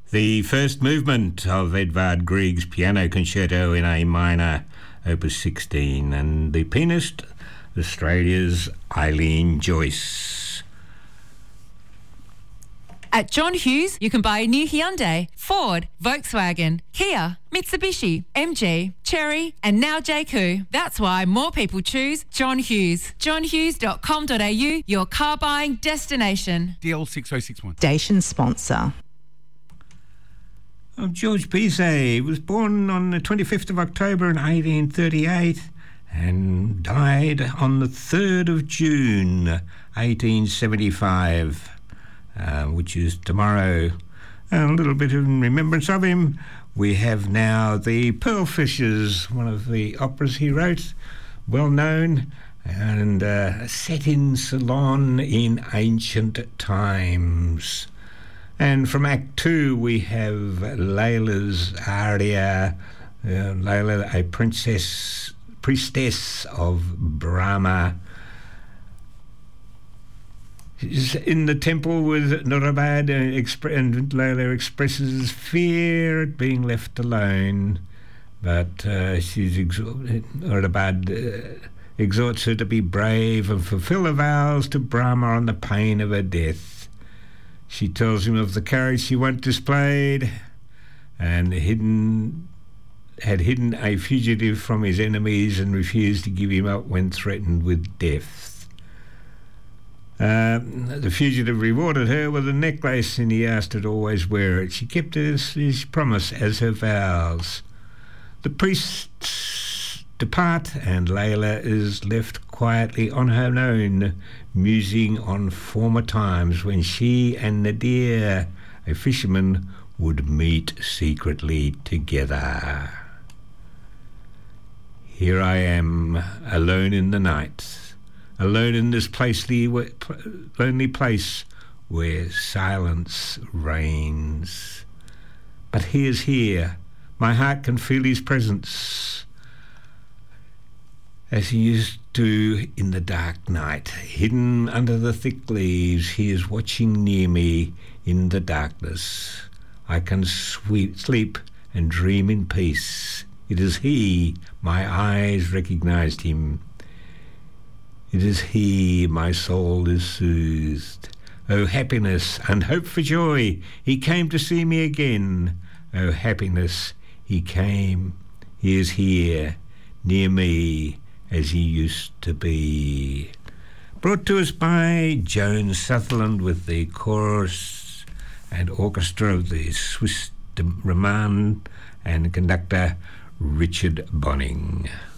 The first movement of Edvard Grieg's Piano Concerto in A minor, Opus 16, and the pianist, Australia's Eileen Joyce. At John Hughes, you can buy a new Hyundai, Ford, Volkswagen, Kia, Mitsubishi, MG, Chery, and now JQ. That's why more people choose John Hughes. johnhughes.com.au, your car buying destination. DL 6061. Station sponsor. George Bizet was born on the 25th of October in 1838 and died on the 3rd of June 1875, which is tomorrow. A little bit in remembrance of him, we have now the Pearl Fishers, one of the operas he wrote, well known, and set in Ceylon in ancient times. And from Act 2 we have Layla's aria, Layla, a priestess of Brahma, is in the temple with Nurabad, and Layla expresses fear at being left alone, but Nurabad exhorts her to be brave and fulfill her vows to Brahma on the pain of her death. She tells him of the courage she once displayed and had hidden a fugitive from his enemies and refused to give him up when threatened with death. The fugitive rewarded her with a necklace, and he asked her to always wear it. She kept his promise as her vows. The priests depart, and Layla is left quietly on her own, musing on former times when she and Nadir, a fisherman, would meet secretly together. Here I am, alone in the night, alone in this lonely place where silence reigns. But he is here. My heart can feel his presence, as he used to in the dark night. Hidden under the thick leaves, he is watching near me in the darkness. I can sleep and dream in peace. It is he, my eyes recognized him. It is he, my soul is soothed. Oh, happiness and hope for joy, he came to see me again. Oh, happiness, he came. He is here, near me, as he used to be. Brought to us by Joan Sutherland with the chorus and orchestra of the Swiss de Roman and conductor Richard Bonning.